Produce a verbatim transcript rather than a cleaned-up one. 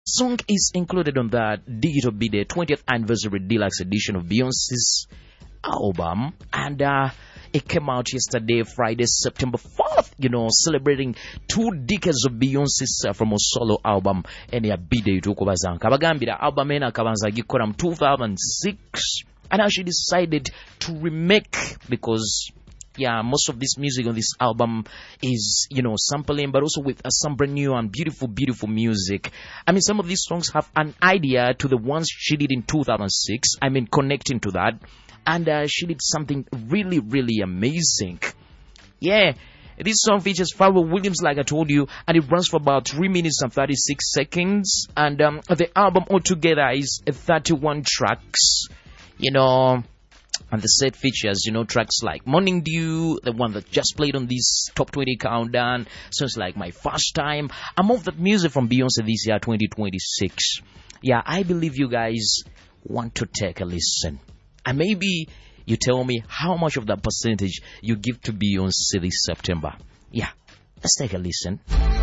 Song is included on that Digital B Day twentieth Anniversary Deluxe Edition of Beyonce's album, and uh, it came out yesterday, Friday, September fourth, you know, celebrating two decades of Beyonce's uh, from a solo album, and a B Day to Kubazanka. Kabagambira album ena kabanza gikora in two thousand six, and she decided to remake because yeah, most of this music on this album is, you know, sampling, but also with uh, some brand new and beautiful, beautiful music. I mean, some of these songs have an idea to the ones she did in two thousand six. I mean, connecting to that. And uh, she did something really, really amazing. Yeah, this song features Pharrell Williams, like I told you, and it runs for about three minutes and thirty-six seconds. And um, the album altogether is thirty-one tracks, you know. And the set features, you know, tracks like Morning Dew, the one that just played on this top twenty countdown, songs like My First Time, among that music from Beyonce this year, twenty twenty-six. Yeah, I believe you guys want to take a listen. And maybe you tell me how much of that percentage you give to Beyonce this September. Yeah, let's take a listen.